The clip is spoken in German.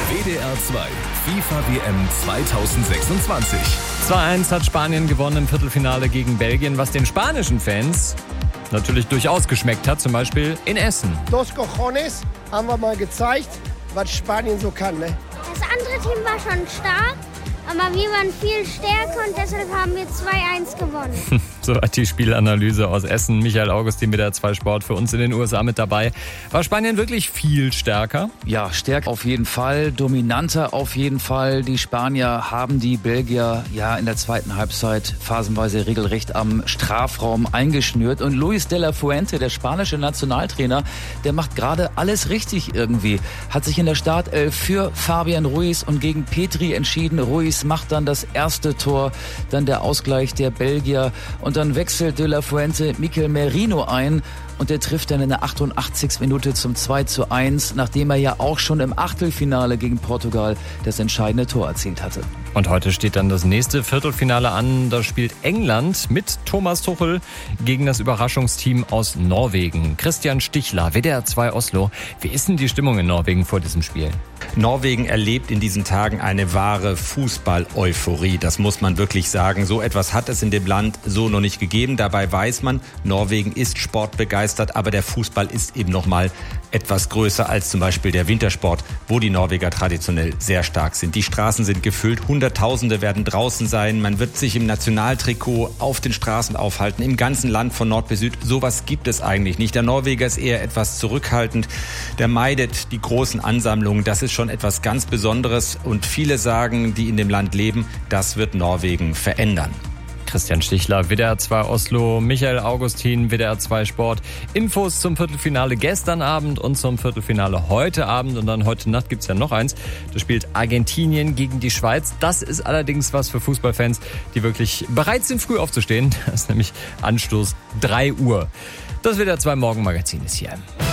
WDR 2 FIFA WM 2026. 2-1 hat Spanien gewonnen im Viertelfinale gegen Belgien, was den spanischen Fans natürlich durchaus geschmeckt hat, zum Beispiel in Essen. Dos Cojones haben wir mal gezeigt, was Spanien so kann. Ne? Das andere Team war schon stark, aber wir waren viel stärker und deshalb haben wir 2-1 gewonnen. So hat die Spielanalyse aus Essen. Michael Augustin, WDR 2 Sport, für uns in den USA mit dabei. War Spanien wirklich viel stärker? Ja, stärker auf jeden Fall, dominanter auf jeden Fall. Die Spanier haben die Belgier ja in der zweiten Halbzeit phasenweise regelrecht am Strafraum eingeschnürt. Und Luis de la Fuente, der spanische Nationaltrainer, der macht gerade alles richtig irgendwie. Hat sich in der Startelf für Fabian Ruiz und gegen Petri entschieden. Ruiz macht dann das erste Tor, dann der Ausgleich der Belgier. Und dann wechselt de la Fuente Mikel Merino ein und der trifft dann in der 88. Minute zum 2:1, nachdem er ja auch schon im Achtelfinale gegen Portugal das entscheidende Tor erzielt hatte. Und heute steht dann das nächste Viertelfinale an. Da spielt England mit Thomas Tuchel gegen das Überraschungsteam aus Norwegen. Christian Stichler, WDR 2 Oslo. Wie ist denn die Stimmung in Norwegen vor diesem Spiel? Norwegen erlebt in diesen Tagen eine wahre Fußball-Euphorie. Das muss man wirklich sagen. So etwas hat es in dem Land so noch nicht gegeben. Dabei weiß man, Norwegen ist sportbegeistert, aber der Fußball ist eben noch mal etwas größer als zum Beispiel der Wintersport, wo die Norweger traditionell sehr stark sind. Die Straßen sind gefüllt, Hunderttausende werden draußen sein. Man wird sich im Nationaltrikot auf den Straßen aufhalten, im ganzen Land von Nord bis Süd. Sowas gibt es eigentlich nicht. Der Norweger ist eher etwas zurückhaltend. Der meidet die großen Ansammlungen. Das ist schon etwas ganz Besonderes. Und viele sagen, die in dem Land leben, das wird Norwegen verändern. Christian Stichler, WDR 2 Oslo, Michael Augustin, WDR 2 Sport. Infos zum Viertelfinale gestern Abend und zum Viertelfinale heute Abend. Und dann heute Nacht gibt's ja noch eins. Da spielt Argentinien gegen die Schweiz. Das ist allerdings was für Fußballfans, die wirklich bereit sind, früh aufzustehen. Das ist nämlich Anstoß 3 Uhr. Das WDR 2 Morgenmagazin ist hier.